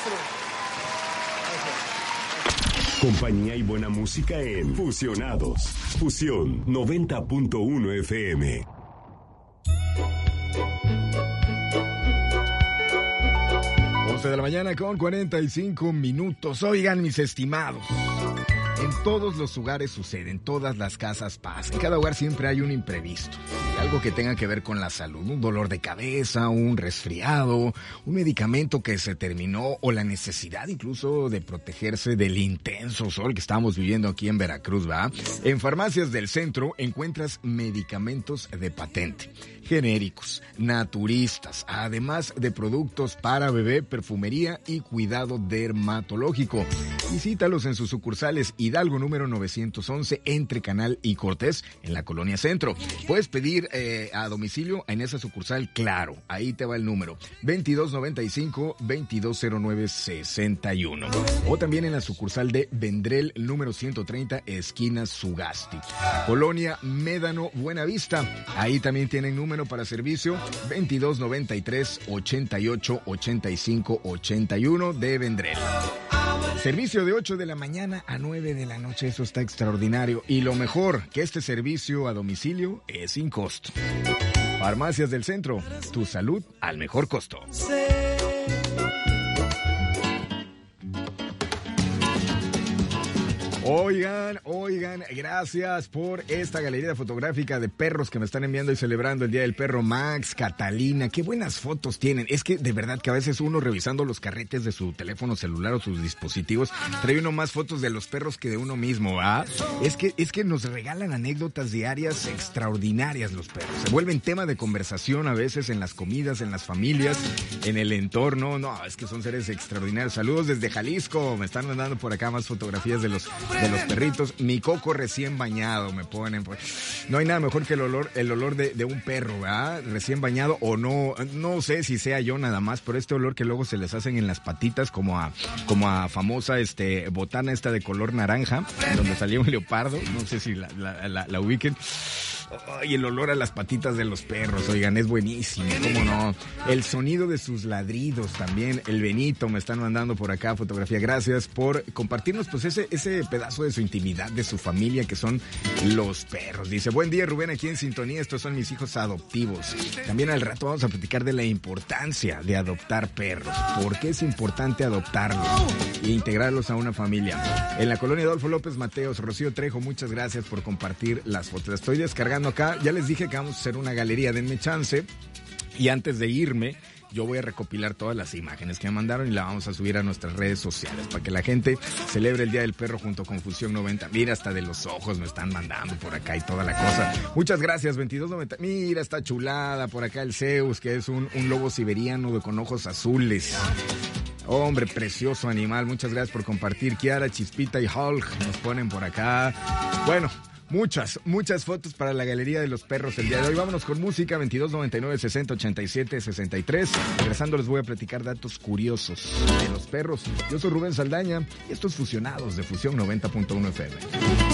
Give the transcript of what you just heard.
Compañía y buena música en Fusionados. Fusión 90.1 FM. De la mañana con 45 minutos. Oigan, mis estimados, en todos los hogares sucede, en todas las casas pasa. En cada hogar siempre hay un imprevisto, algo que tenga que ver con la salud, un dolor de cabeza, un resfriado, un medicamento que se terminó o la necesidad incluso de protegerse del intenso sol que estamos viviendo aquí en Veracruz, ¿va? En Farmacias del Centro encuentras medicamentos de patente, genéricos, naturistas, además de productos para bebé, perfumería y cuidado dermatológico. Visítalos en sus sucursales Hidalgo número 911 entre Canal y Cortés en la Colonia Centro. Puedes pedir a domicilio en esa sucursal, claro, ahí te va el número 2295-2209-61, o también en la sucursal de Vendrell número 130 esquina Sugasti, Colonia Médano Buenavista. Ahí también tienen número para servicio 2293-888581 de Vendrell. Servicio de 8 de la mañana a 9 de la noche, eso está extraordinario. Y lo mejor, que este servicio a domicilio es sin costo. Farmacias del Centro, tu salud al mejor costo. Oigan, gracias por esta galería fotográfica de perros que me están enviando y celebrando el Día del Perro. Max, Catalina, qué buenas fotos tienen. Es que de verdad que a veces uno revisando los carretes de su teléfono celular o sus dispositivos, trae uno más fotos de los perros que de uno mismo, ¿ah? Es que nos regalan anécdotas diarias extraordinarias los perros. Se vuelven tema de conversación a veces en las comidas, en las familias, en el entorno. No, es que son seres extraordinarios. Saludos desde Jalisco. Me están mandando por acá más fotografías de los perritos. Mi coco recién bañado, me ponen. Pues, no hay nada mejor que el olor de un perro, ¿verdad? Recién bañado, o no sé si sea yo nada más, pero este olor que luego se les hacen en las patitas como a famosa botana esta de color naranja, donde salió un leopardo, no sé si la ubiquen. Y el olor a las patitas de los perros, oigan, es buenísimo, ¿cómo no? El sonido de sus ladridos también. El Benito me están mandando por acá fotografía. Gracias por compartirnos pues ese pedazo de su intimidad, de su familia, que son los perros. Dice, buen día, Rubén, aquí en sintonía, estos son mis hijos adoptivos. También al rato vamos a platicar de la importancia de adoptar perros. ¿Por qué es importante adoptarlos e integrarlos a una familia? En la colonia Adolfo López Mateos, Rocío Trejo, muchas gracias por compartir las fotos. Las estoy descargando acá. Ya les dije que vamos a hacer una galería, denme chance. Y antes de irme, yo voy a recopilar todas las imágenes que me mandaron y la vamos a subir a nuestras redes sociales para que la gente celebre el Día del Perro junto con Fusión 90. Mira, hasta de los ojos me están mandando por acá y toda la cosa. Muchas gracias, 2290. Mira, esta chulada por acá el Zeus, que es un lobo siberiano con ojos azules. Hombre, precioso animal. Muchas gracias por compartir. Kiara, Chispita y Hulk nos ponen por acá. Bueno, muchas fotos para la galería de los perros el día de hoy. Vámonos con música, 2299-6087-63. Regresando les voy a platicar datos curiosos de los perros. Yo soy Rubén Saldaña y estos Fusionados de Fusión 90.1 FM.